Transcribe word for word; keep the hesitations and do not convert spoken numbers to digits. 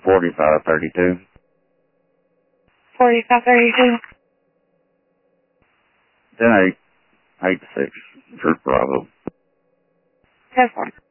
forty-five thirty-two. forty-five thirty-two. ten eight eight six for Bravo. ten four.